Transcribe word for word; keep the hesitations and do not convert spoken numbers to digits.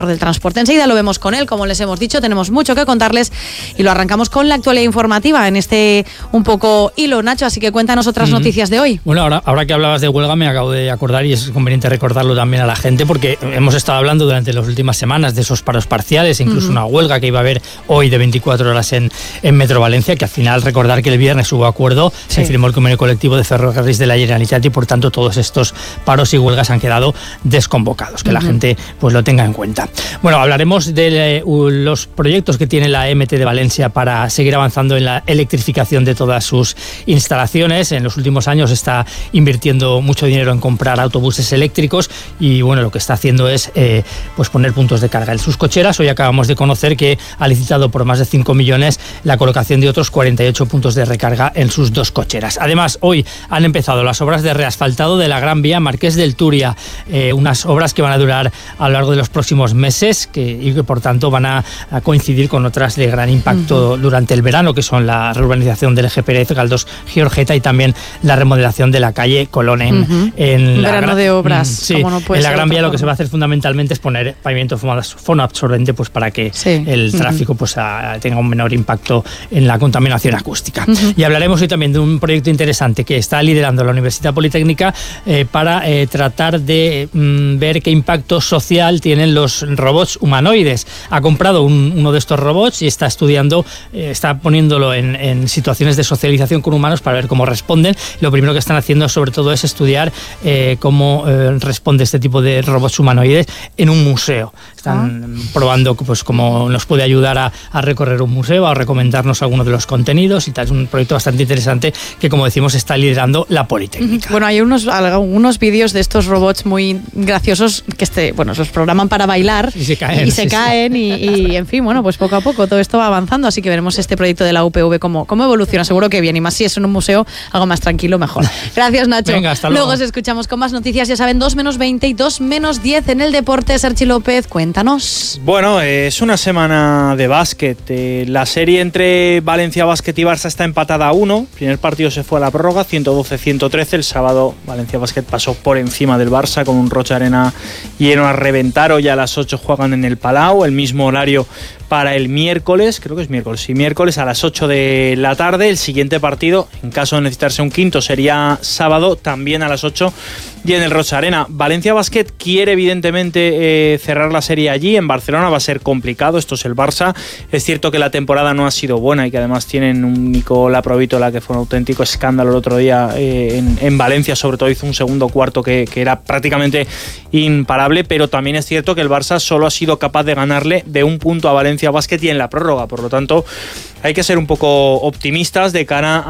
del transporte. Enseguida lo vemos con él, como les hemos dicho, tenemos mucho que contarles y lo arrancamos con la actualidad informativa en este un poco hilo, Nacho, así que cuéntanos otras mm-hmm. noticias de hoy. Bueno, ahora, ahora que hablabas de huelga me acabo de acordar y es conveniente recordarlo también a la gente porque hemos estado hablando durante las últimas semanas de esos paros parciales, incluso mm-hmm. una huelga que iba a haber hoy de veinticuatro horas en, en Metro Valencia, que al final recordar que el viernes hubo acuerdo, sí. se firmó el convenio colectivo de ferrocarriles de la Generalitat y por tanto todos estos paros y huelgas han quedado desconvocados, que mm-hmm. la gente pues lo tenga en cuenta. Bueno, hablaremos de eh, los proyectos que tiene la M T de Valencia para seguir avanzando en la electrificación de todas sus instalaciones. En los últimos años está invirtiendo mucho dinero en comprar autobuses eléctricos y bueno, lo que está haciendo es eh, pues poner puntos de carga en sus cocheras. Hoy acabamos de conocer que ha licitado por más de cinco millones la colocación de otros cuarenta y ocho puntos de recarga en sus dos cocheras. Además, hoy han empezado las obras de reasfaltado de la Gran Vía Marqués del Turia, eh, unas obras que van a durar a lo largo de los próximos meses que, y que por tanto van a, a coincidir con otras de gran impacto uh-huh. durante el verano, que son la reurbanización del Eje Pérez Galdós Giorgeta y también la remodelación de la calle Colón en, uh-huh. en la verano de obras. Mm, sí, no en la Gran Vía lo que se va a hacer fundamentalmente es poner pavimento fonoabsorbente pues para que sí. el tráfico uh-huh. pues a, tenga un menor impacto en la contaminación acústica. Uh-huh. Y hablaremos hoy también de un proyecto interesante que está liderando la Universidad Politécnica eh, para eh, tratar de mm, ver qué impacto social tienen los robots humanoides. Ha comprado un, uno de estos robots y está estudiando, eh, está poniéndolo en, en situaciones de socialización con humanos para ver cómo responden. Lo primero que están haciendo sobre todo es estudiar eh, cómo eh, responde este tipo de robots humanoides en un museo. Están ah. probando pues cómo nos puede ayudar a, a recorrer un museo, a recomendarnos algunos de los contenidos y tal. Es un proyecto bastante interesante que, como decimos, está liderando la Politécnica. Bueno, hay unos, algunos vídeos de estos robots muy graciosos que este, bueno, los programan para bailar y se caen, y, se sí, caen sí. y, y, en fin, bueno, pues poco a poco todo esto va avanzando, así que veremos este proyecto de la U P V cómo, cómo evoluciona, seguro que bien, y más si es en un museo, algo más tranquilo, mejor. Gracias, Nacho. Venga, hasta luego. Luego os escuchamos con más noticias, ya saben, dos menos veinte y dos menos diez en el deporte. Sergi López, cuéntanos. Bueno, eh, es una semana de básquet. Eh, la serie entre Valencia Basket y Barça está empatada a uno. El primer partido se fue a la prórroga, ciento doce a ciento trece. El sábado Valencia Basket pasó por encima del Barça con un Rocha Arena lleno a reventar. Hoy a las ocho juegan en el Palau, el mismo horario para el miércoles, creo que es miércoles, sí, miércoles a las ocho de la tarde. El siguiente partido, en caso de necesitarse un quinto, sería sábado, también a las ocho y en el Rocha Arena. Valencia Basket quiere evidentemente eh, cerrar la serie allí, en Barcelona va a ser complicado, esto es el Barça. Es cierto que la temporada no ha sido buena y que además tienen un Nicola Provítola que fue un auténtico escándalo el otro día eh, en, en Valencia, sobre todo hizo un segundo cuarto que, que era prácticamente imparable, pero también es cierto que el Barça solo ha sido capaz de ganarle de un punto a Valencia Basket y en la prórroga, por lo tanto hay que ser un poco optimistas de cara